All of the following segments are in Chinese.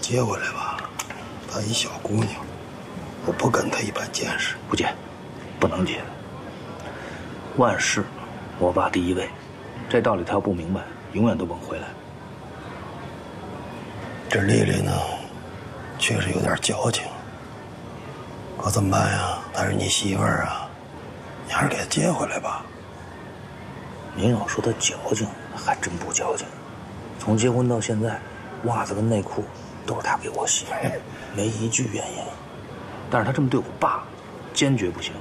接回来吧。她一小姑娘，我不跟她一般见识。 不接，不能接。万事，我爸第一位，这道理他要不明白，永远都甭回来。 这丽丽呢，确实有点矫情。可怎么办呀？她是你媳妇儿啊，你还是给她接回来吧。 您要说她矫情，还真不矫情。从结婚到现在，袜子跟内裤都是她给我洗，没一句怨言。但是她这么对我爸，坚决不行。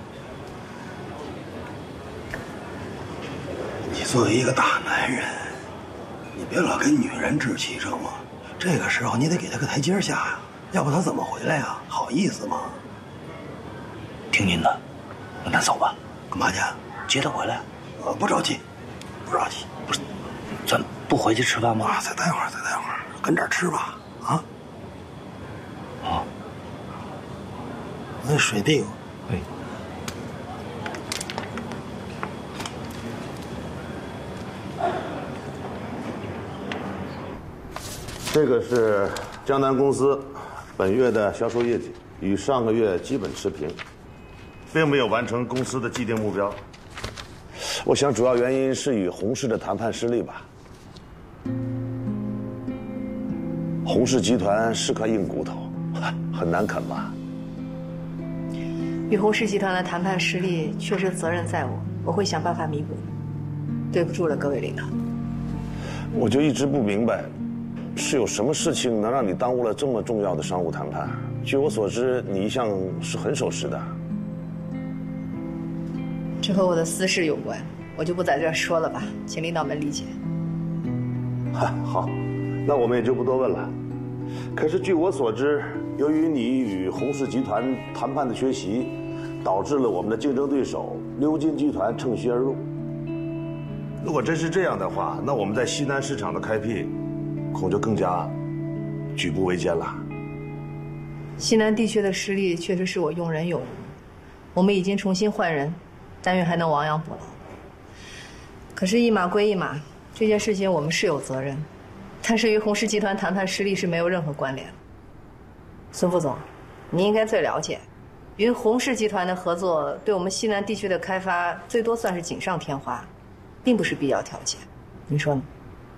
你作为一个大男人，你别老跟女人置气，知道吗？这个时候你得给她个台阶下呀，要不她怎么回来呀？好意思吗？ 听您的，那咱走吧。 干嘛去？ 接她回来。 不着急，不着急。 不是，咱不回去吃饭吗？ 再待会儿，跟这儿吃吧。啊？ 好。 那水递我。 哎。 这个是江南公司本月的销售业绩，与上个月基本持平，并没有完成公司的既定目标。我想主要原因是与洪氏的谈判失利吧。洪氏集团是块硬骨头，很难啃吧？ 与洪氏集团的谈判失利确实责任在我，我会想办法弥补。对不住了，各位领导。 我就一直不明白，是有什么事情能让你耽误了这么重要的商务谈判？据我所知，你一向是很守时的。 这和我的私事有关，我就不在这儿说了吧，请领导们理解。 好，那我们也就不多问了。可是据我所知，由于你与洪氏集团谈判的缺席，导致了我们的竞争对手鎏金集团趁虚而入。如果真是这样的话，那我们在西南市场的开辟，恐就更加举步维艰了。 西南地区的失利确实是我用人有误，我们已经重新换人，但愿还能亡羊补牢。可是，一码归一码，这件事情我们是有责任，但是与洪氏集团谈判失利是没有任何关联。孙副总，你应该最了解，与洪氏集团的合作对我们西南地区的开发最多算是锦上添花，并不是必要条件。您说呢？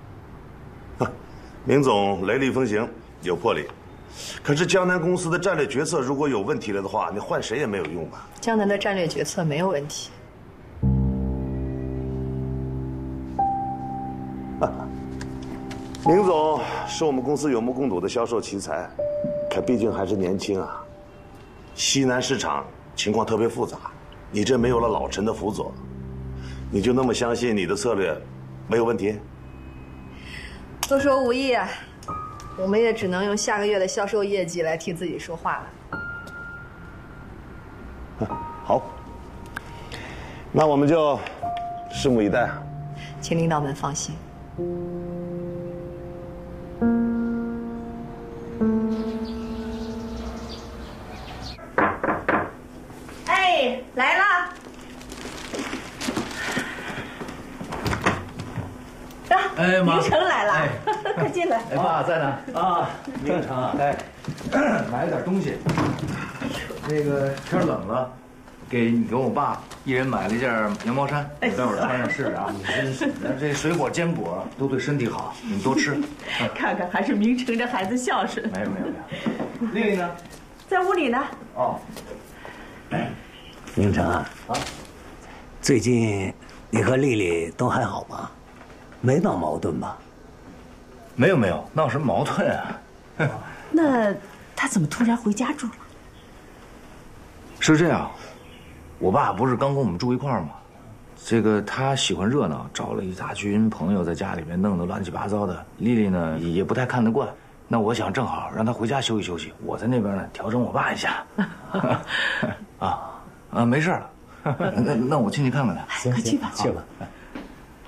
明总雷厉风行，有魄力。可是江南公司的战略决策如果有问题了的话，你换谁也没有用吧？ 江南的战略决策没有问题。 明总是我们公司有目共睹的销售奇才，可毕竟还是年轻啊。西南市场情况特别复杂，你这没有了老陈的辅佐，你就那么相信你的策略没有问题？ 多说无益啊，我们也只能用下个月的销售业绩来替自己说话了。好，那我们就拭目以待。 请领导们放心。哎，来了。 哎妈， 明成来了，快进来。 哎爸在呢啊， 明成啊， 哎，买了点东西。那个天冷了，给你跟我爸一人买了一件羊毛衫，待会儿穿上试试啊。你真是，这水果坚果都对身体好，你们多吃。 看看还是明成这孩子孝顺。 没有。丽丽呢？ 在屋里呢。 哦。 明成啊，最近你和丽丽都还好吗？没闹矛盾吧？ 没有，闹什么矛盾啊？ 那他怎么突然回家住了？ 是这样，我爸不是刚跟我们住一块儿吗？这个他喜欢热闹，找了一大群朋友在家里面弄得乱七八糟的。丽丽呢也不太看得惯，那我想正好让她回家休息休息，我在那边呢调整我爸一下。没事了。那我进去看看他。 快去吧， 去吧。